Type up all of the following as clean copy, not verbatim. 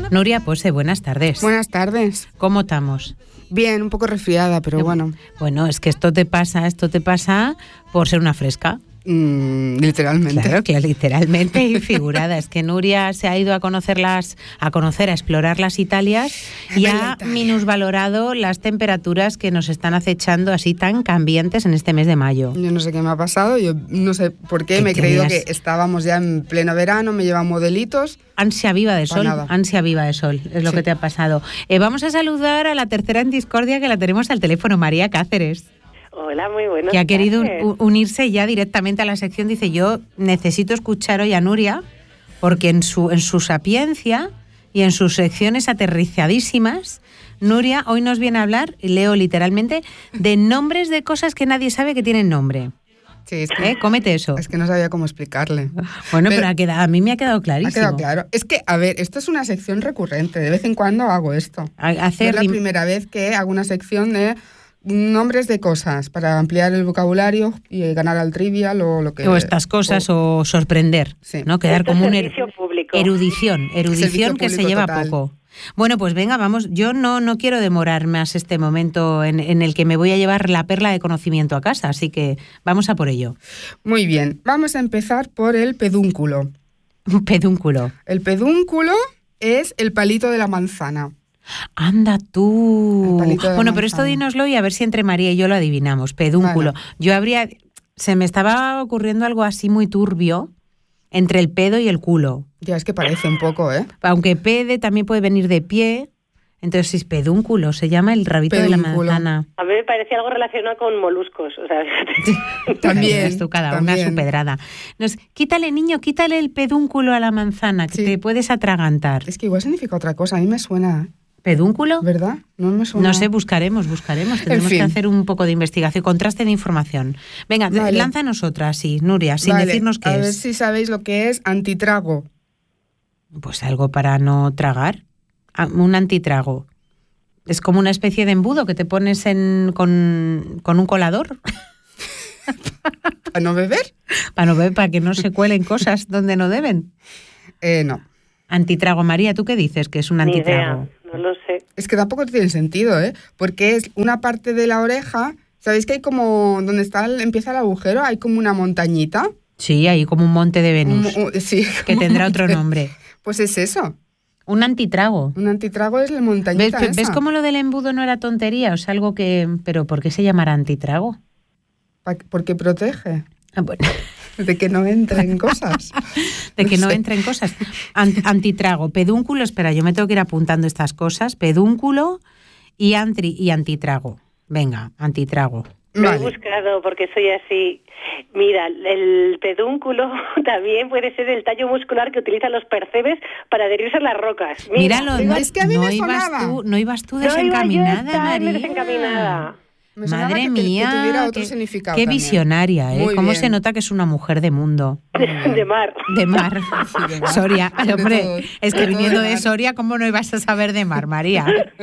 Nuria Pose, buenas tardes. Buenas tardes. ¿Cómo estamos? Bien, un poco resfriada, pero bueno. Bueno, es que esto te pasa por ser una fresca. Literalmente. Claro, literalmente y figurada. Es que Nuria se ha ido a explorar las Italias y ha minusvalorado las temperaturas que nos están acechando así tan cambiantes en este mes de mayo. Yo no sé qué me ha pasado, yo no sé por qué, me he creído que estábamos ya en pleno verano, me llevan modelitos. Ansia viva de sol, es lo que te ha pasado. Vamos a saludar a la tercera en discordia que la tenemos al teléfono, María Cáceres. Hola, muy buenas. Que ha querido unirse ya directamente a la sección. Dice, yo necesito escuchar hoy a Nuria, porque en su sapiencia y en sus secciones aterrizadísimas, Nuria hoy nos viene a hablar, leo literalmente, de nombres de cosas que nadie sabe que tienen nombre. Sí, es que, cómete eso. Es que no sabía cómo explicarle. Pero a mí me ha quedado clarísimo. Ha quedado claro. Es que, a ver, esto es una sección recurrente. De vez en cuando hago esto. Es la primera vez que hago una sección de nombres de cosas para ampliar el vocabulario y ganar al trivial o lo que... O estas cosas o sorprender, sí. ¿no? Quedar como un erudición que se lleva total. Poco. Bueno, pues venga, vamos. Yo no quiero demorar más este momento en el que me voy a llevar la perla de conocimiento a casa, así que vamos a por ello. Muy bien, vamos a empezar por el pedúnculo. Pedúnculo. El pedúnculo es el palito de la manzana. Anda tú. Bueno, pero esto manzana. dínoslo y a ver si entre María y yo lo adivinamos. Pedúnculo. Vale. Se me estaba ocurriendo algo así muy turbio entre el pedo y el culo. Ya, es que parece un poco, ¿eh? Aunque pede también puede venir de pie. Entonces es pedúnculo, se llama el rabito pedúnculo. De la manzana. A mí me parecía algo relacionado con moluscos. O sea, también. Tú cada una su pedrada. Quítale, niño, quítale el pedúnculo a la manzana, que te puedes atragantar. Es que igual significa otra cosa, a mí me suena. ¿Pedúnculo? ¿Verdad? No me suena. No sé, buscaremos. Tendremos que hacer un poco de investigación, contraste de información. Venga, vale. Lánzanos otra, sí, Nuria, sin decirnos qué es. A ver si sabéis lo que es antitrago. Pues algo para no tragar. Un antitrago. Es como una especie de embudo que te pones con un colador. ¿Para no beber? Para no beber, para que no se cuelen cosas donde no deben. No. Antitrago. María, ¿tú qué dices que es un antitrago? Ni idea, no lo sé. Es que tampoco tiene sentido, ¿eh? Porque es una parte de la oreja. ¿Sabéis que hay como, donde empieza el agujero, hay como una montañita? Sí, hay como un monte de Venus. Sí. Que tendrá otro nombre. Pues es eso. Un antitrago. Un antitrago es la montañita esa. ¿Ves cómo lo del embudo no era tontería? O sea, algo que... ¿Pero por qué se llamará antitrago? Porque protege. Bueno. De que no entren cosas. No entren cosas. Antitrago, pedúnculo, espera, yo me tengo que ir apuntando estas cosas. Pedúnculo y antitrago. Venga, antitrago. Lo he buscado porque soy así. Mira, el pedúnculo también puede ser el tallo muscular que utilizan los percebes para adherirse a las rocas. Míralo, es que a mí me sonaba. No ibas tú desencaminada, María. Desencaminada. Madre mía, que tuviera otro significado qué también. Visionaria, ¿eh? Muy Cómo bien. se nota que es una mujer de mundo. De mar. De mar. Sí, de mar. Soria, hombre, todo, es que de viniendo todo de de mar. Soria, ¿cómo no ibas a saber de mar, María?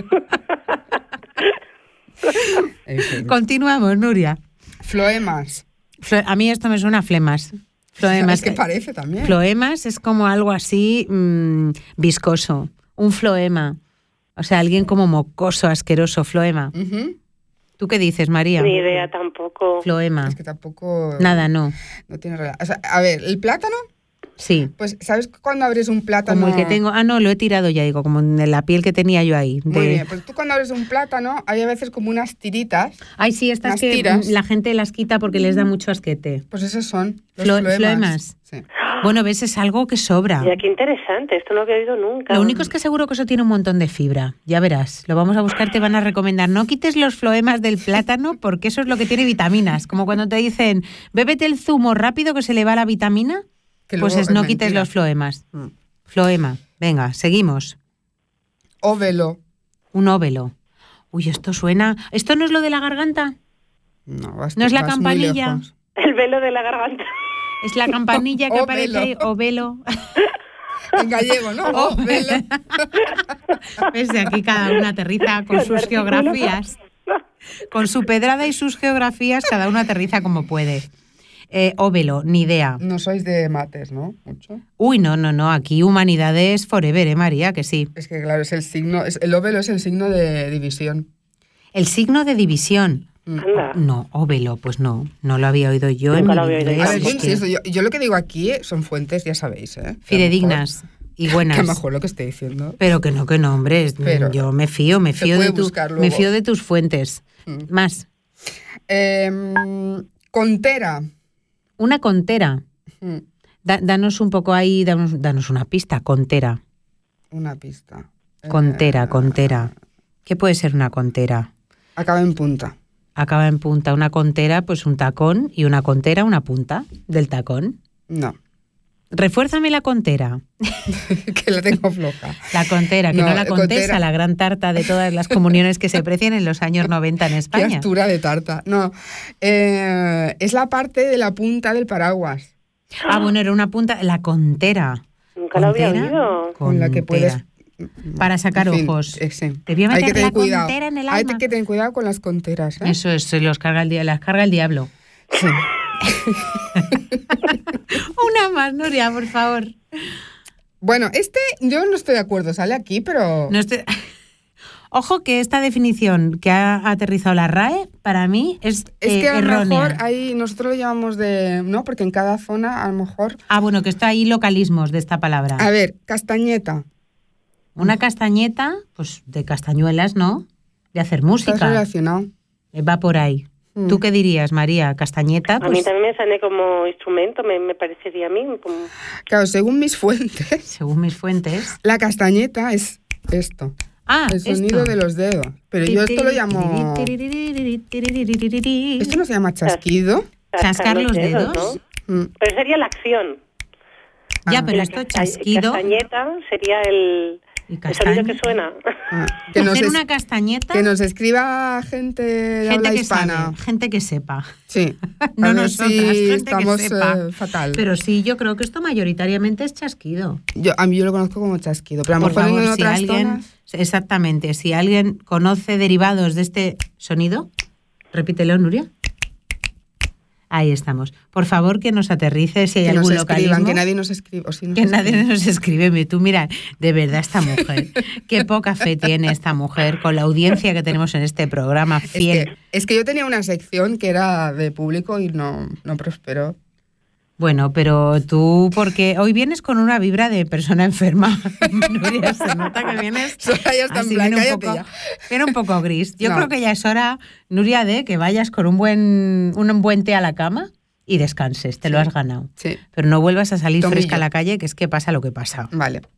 Continuamos, Nuria. Floemas. A mí esto me suena a flemas. Floemas. Es que parece también. Floemas es como algo así viscoso. Un floema. O sea, alguien como mocoso, asqueroso, floema. Uh-huh. ¿Tú qué dices, María? Ni idea tampoco. Floema. Es que tampoco... Nada, no. No tiene relación. O sea, a ver, el plátano, Sí. pues, ¿sabes cuando abres un plátano? Como el que tengo... No, lo he tirado ya, digo, como en la piel que tenía yo ahí. Muy bien, pues tú cuando abres un plátano hay a veces como unas tiritas. Ay, sí, estas unas que tiras. la gente las quita porque les da mucho asquete. Pues esos son los Floemas. floemas. Sí. Bueno, ves, es algo que sobra. Ya, qué interesante, esto no lo había oído nunca. Lo único es que seguro que eso tiene un montón de fibra. Ya verás, lo vamos a buscar, te van a recomendar. No quites los floemas del plátano porque eso es lo que tiene vitaminas. Como cuando te dicen, bébete el zumo rápido que se le va la vitamina, Que pues luego es es no mentira. quites los floemas. Floema, venga, seguimos. Óvelo. Un óvelo. Uy, esto suena... ¿Esto no es lo de la garganta? No, ¿No es la campanilla? El velo de la garganta. Es la campanilla que Óvelo. aparece ahí, óvelo. En gallego, ¿no? Óvelo. Ves, de aquí cada una aterriza con sus geografías. Con su pedrada y sus geografías, cada uno aterriza como puede. óvelo, ni idea. No sois de mates, ¿no? Mucho. Uy, no, aquí humanidades forever, María, que sí. Es que claro, es el signo, el óvelo es el signo de división. El signo de división. Anda. No, óvelo, pues no lo había oído yo. Nunca en lo había oído inglés, yo. A ver, es que- yo lo que digo aquí son fuentes, ya sabéis, ¿eh? fidedignas y buenas. Que a lo mejor lo que estoy diciendo. Pero que no, hombre. Pero yo me fío puede de tus fuentes. Más. Contera. Una contera. Mm, Danos un poco ahí, danos una pista. Contera. Una pista. Contera. ¿Qué puede ser una contera? Acaba en punta. Acaba en punta. Una contera, pues un tacón, y una contera, una punta del tacón. No. Refuérzame la contera. Que la tengo floja. La contera, que no la contesa, contera. la gran tarta de todas las comuniones que se precian en los años 90 en Qué España. altura de tarta. No. Es la parte de la punta del paraguas. Bueno, era una punta, la contera. Nunca lo había Contera, oído. Con la que puedes... Para sacar En fin, ojos. sí. Te voy a Hay que meter tener la cuidado. contera en el Hay alma. que tener cuidado con las conteras, ¿eh? Eso es, las carga el diablo. Sí. Una más, Nuria, por favor. Bueno, yo no estoy de acuerdo, sale aquí, pero... No estoy- Ojo que esta definición que ha aterrizado la RAE, para mí, es que a lo errónea. mejor ahí nosotros lo llamamos de... No, porque en cada zona a lo mejor... Bueno, que está ahí localismos de esta palabra. A ver, castañeta. Una castañeta, pues de castañuelas, ¿no? De hacer Está música. relacionado. Va por ahí. Mm. ¿Tú qué dirías, María? Castañeta, A mí pues también me sale como instrumento, me parecería a mí. Como... Claro, según mis fuentes, según mis fuentes. la castañeta es esto. El sonido de los dedos. Pero yo esto lo llamo... ¿Esto no se llama chasquido? ¿Chascar los dedos? ¿no? Pero sería la acción. Ya, pero esto chasquido. Castañeta sería el sonido que suena. Hacer una castañeta. Que nos escriba gente de habla que hispana. sabe, gente que sepa. Sí. No a ver nosotras, si gente estamos que sepa. Fatal. Pero sí, yo creo que esto mayoritariamente es chasquido. A mí yo lo conozco como chasquido. Pero a lo Por mejor favor, en si otras alguien, zonas... exactamente, si alguien conoce derivados de este sonido, repítelo, Nuria. Ahí estamos. Por favor, que nos aterrice si hay Que algún nos escriban, localismo. que nadie nos escribe. O si nos Que escribe. nadie nos escribe. Tú mira, de verdad esta mujer, qué poca fe tiene esta mujer con la audiencia que tenemos en este programa fiel. Es que yo tenía una sección que era de público y no prosperó. Bueno, pero tú, porque hoy vienes con una vibra de persona enferma. Nuria, se nota que vienes. Soraya está en así, plan, viene cállate ya. viene un poco gris. Yo No. creo que ya es hora, Nuria, de que vayas con un buen té a la cama y descanses. Te lo has ganado. Sí. Pero no vuelvas a salir Tomillo. fresca a la calle, que es que pasa lo que pasa. Vale.